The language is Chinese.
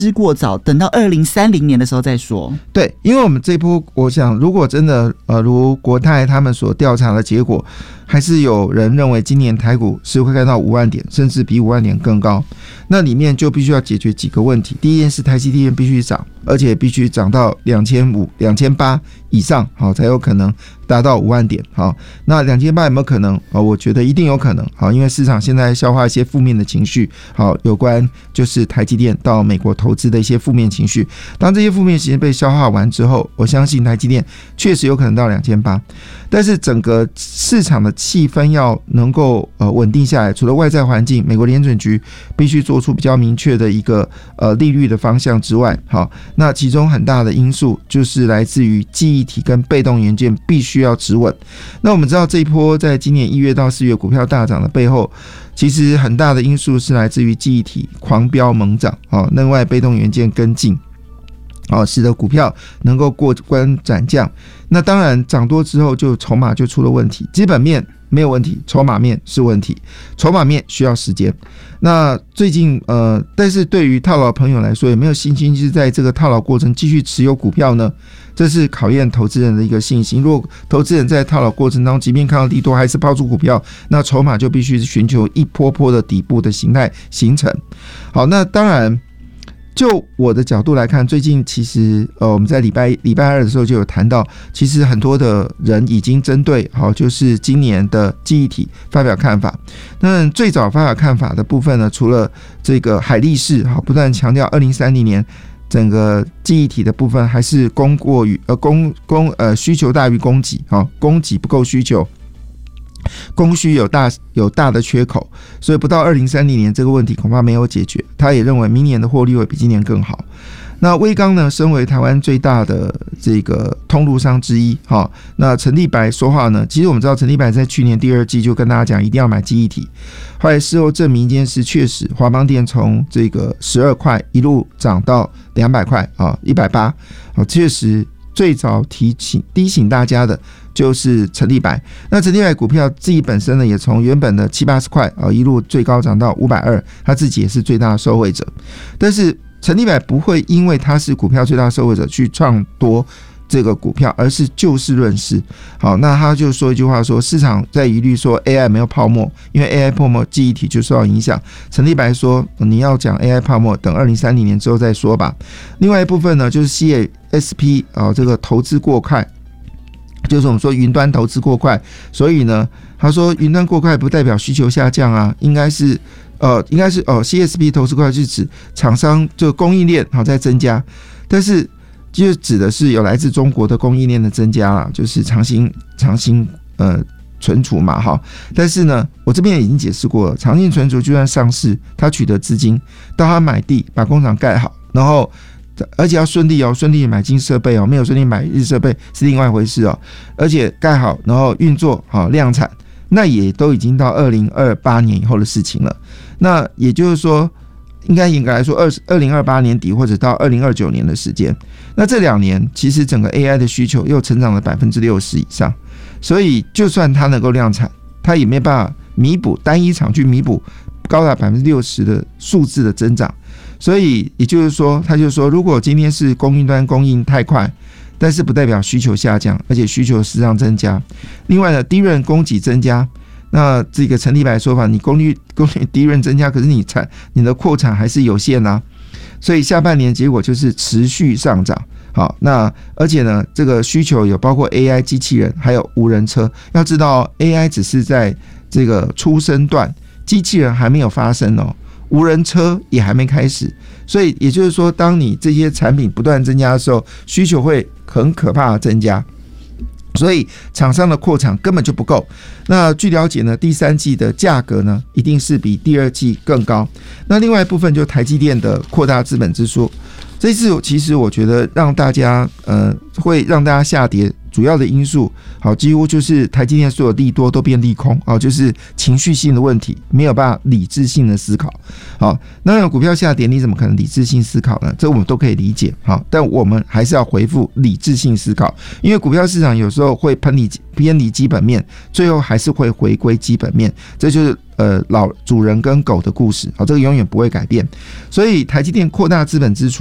之过早，等到2030年的时候再说。 对，因为我们这一波，我想如果真的如国泰他们所调查的结果，还是有人认为今年台股是会看到5万点，甚至比5万点更高。那里面就必须要解决几个问题。第一件事，台积电必须涨，而且必须涨到2500、2800以上，好才有可能达到5万点。好，那2800有没有可能？我觉得一定有可能。好，因为市场现在消化一些负面的情绪，好，有关就是台积电到美国投资的一些负面情绪。当这些负面情绪被消化完之后，我相信台积电确实有可能到2800。但是整个市场的气氛要能够稳定下来，除了外在环境，美国联准局必须做出比较明确的一个利率的方向之外，好，那其中很大的因素就是来自于记忆体跟被动元件必须要止稳。那我们知道这一波在今年1月到4月股票大涨的背后，其实很大的因素是来自于记忆体狂飙猛涨，另外被动元件跟进，使得股票能够过关斩将。那当然涨多之后就筹码就出了问题，基本面没有问题，筹码面是问题，筹码面需要时间。那最近但是对于套牢朋友来说，有没有信心是在这个套牢过程继续持有股票呢？这是考验投资人的一个信心。如果投资人在套牢过程当中，即便看到利多还是抛出股票，那筹码就必须寻求一波波的底部的形态形成。好，那当然就我的角度来看，最近其实我们在礼拜二的时候就有谈到，其实很多的人已经针对就是今年的记忆体发表看法。那最早发表看法的部分呢，除了这个海力士不断强调2030年整个记忆体的部分还是需求大于供给，供给不够需求，供需有大的缺口，所以不到2030年这个问题恐怕没有解决。他也认为明年的获利会比今年更好。那威刚呢，身为台湾最大的这个通路商之一，那陈立白说话呢，其实我们知道陈立白在去年第2季就跟大家讲一定要买记忆体，后来事后证明一件事，确实华邦电从这个12块一路涨到200块180，确实最早提醒大家的就是陈立白。那陈立白股票自己本身呢，也从原本的70-80块一路最高涨到520，他自己也是最大的受惠者。但是陈立白不会因为他是股票最大的受惠者去创多这个股票，而是就事论事。好，那他就说一句话，说市场在疑虑说 AI 没有泡沫，因为 AI 泡沫记忆体就受到影响。陈立白说你要讲 AI 泡沫，等2030年之后再说吧。另外一部分呢，就是 CSP 这个投资过快，就是我们说云端投资过快，所以呢，他说云端过快不代表需求下降啊，应该是CSP 投资过快是指厂商就供应链在增加，但是就指的是有来自中国的供应链的增加啦，就是长兴存储嘛，但是呢，我这边已经解释过了，长兴存储就算上市，他取得资金，到他买地把工厂盖好，然后而且要顺利买进设备没有顺利买日设备是另外一回事而且盖好，然后运作好量产，那也都已经到2028年以后的事情了。那也就是说，应该严格来说2028年底或者到2029年的时间。那这2年其实整个 AI 的需求又成长了60%以上，所以就算它能够量产，它也没办法弥补单一厂去弥补高达60%的数字的增长。所以也就是说，他就说，如果今天是供应端供应太快，但是不代表需求下降，而且需求实际上增加。另外呢，低润供给增加，那这个陈立白说法，你功率低润增加，可是你的扩产还是有限啊，所以下半年结果就是持续上涨。好，那而且呢，这个需求有包括 AI 机器人，还有无人车。要知道 AI 只是在这个出生段，机器人还没有发生无人车也还没开始，所以也就是说，当你这些产品不断增加的时候，需求会很可怕的增加，所以厂商的扩产根本就不够。那据了解呢，第3季的价格呢，一定是比第2季更高。那另外一部分就是台积电的扩大资本支出，这次其实我觉得让大家会让大家下跌， 主要的因素，好，几乎就是台积电所有利多都变利空，就是情绪性的问题，没有办法理智性的思考。好，那股票下跌，你怎么可能理智性思考呢？这我们都可以理解，好，但我们还是要回复理智性思考，因为股票市场有时候会偏离基本面，最后还是会回归基本面，这就是老主人跟狗的故事，好，这个永远不会改变。所以台积电扩大资本支出。